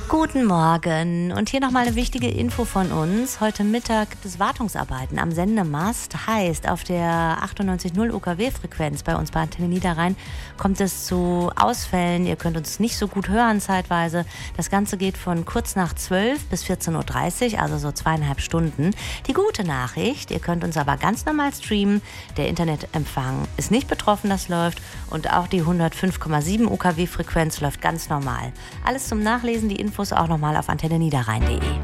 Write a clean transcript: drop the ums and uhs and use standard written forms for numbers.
Guten Morgen und hier nochmal eine wichtige Info von uns. Heute Mittag gibt es Wartungsarbeiten am Sendemast. Heißt, auf der 98.0 UKW-Frequenz bei uns bei Antenne Niederrhein kommt es zu Ausfällen. Ihr könnt uns nicht so gut hören zeitweise. Das Ganze geht von kurz nach 12 bis 14.30 Uhr, also so 2,5 Stunden. Die gute Nachricht, ihr könnt uns aber ganz normal streamen. Der Internetempfang ist nicht betroffen, das läuft. Und auch die 105,7 UKW-Frequenz läuft ganz normal. Alles zum Nachlesen, die Infos auch nochmal auf antenneniederrhein.de.